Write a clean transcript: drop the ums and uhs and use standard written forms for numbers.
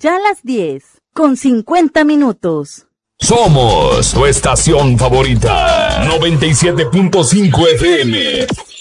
Ya las 10:50. Somos tu estación favorita, 97.5 FM.